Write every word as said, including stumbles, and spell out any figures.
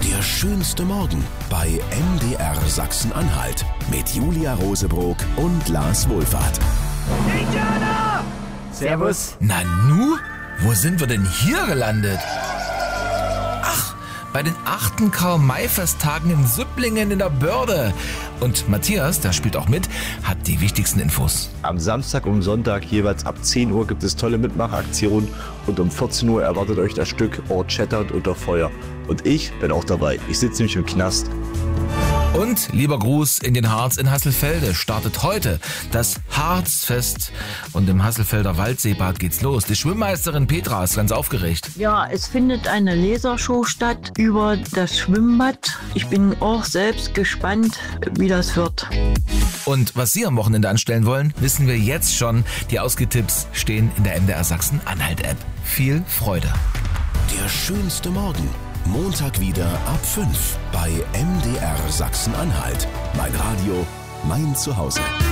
Der schönste Morgen bei M D R Sachsen-Anhalt mit Julia Rosebrock und Lars Wohlfahrt. Indianer! Servus. Nanu? Wo sind wir denn hier gelandet? Ach, bei den achten Karl-May-Festtagen in Süpplingen in der Börde. Und Matthias, der spielt auch mit, hat die wichtigsten Infos. Am Samstag und Sonntag jeweils ab zehn Uhr gibt es tolle Mitmachaktionen und um vierzehn Uhr erwartet euch das Stück Ort Shattered unter Feuer. Und ich bin auch dabei. Ich sitze nämlich im Knast. Und lieber Gruß in den Harz in Hasselfelde startet heute das Harzfest. Und im Hasselfelder Waldseebad geht's los. Die Schwimmmeisterin Petra ist ganz aufgeregt. Ja, es findet eine Lasershow statt über das Schwimmbad. Ich bin auch selbst gespannt, wie das wird. Und was Sie am Wochenende anstellen wollen, wissen wir jetzt schon. Die Ausgetipps stehen in der M D R Sachsen-Anhalt-App. Viel Freude. Der schönste Morgen. Montag wieder ab fünf bei M D R Sachsen-Anhalt. Mein Radio, mein Zuhause.